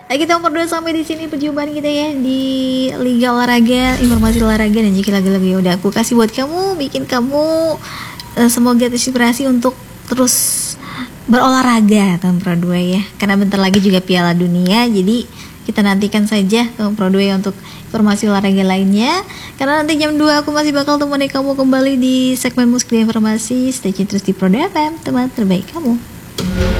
Nah, kita berdua sampai di sini perjumpaan kita ya di Liga Olahraga, informasi olahraga dan juga lagu-lagu yang udah aku kasih buat kamu, bikin kamu semoga terinspirasi untuk terus berolahraga tahun Pro 2 ya. Karena bentar lagi juga Piala Dunia, jadi kita nantikan saja tahun Pro 2 untuk informasi olahraga lainnya. Karena nanti jam 2 aku masih bakal temani kamu kembali di segmen musik dan informasi. Stay tune terus di Pro 2 FM, teman terbaik kamu.